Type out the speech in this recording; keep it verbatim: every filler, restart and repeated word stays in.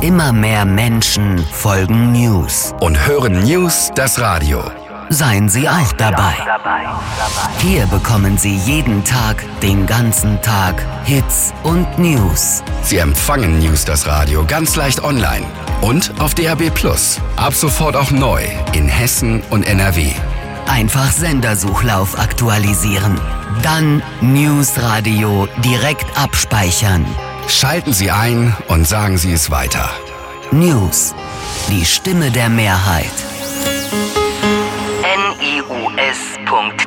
Immer mehr Menschen folgen News. Und hören News das Radio. Seien Sie auch dabei. Hier bekommen Sie jeden Tag, den ganzen Tag, Hits und News. Sie empfangen News das Radio ganz leicht online und auf D A B plus. Ab sofort auch neu in Hessen und N R W. Einfach Sendersuchlauf aktualisieren. Dann News Radio direkt abspeichern. Schalten Sie ein und sagen Sie es weiter. News. Die Stimme der Mehrheit.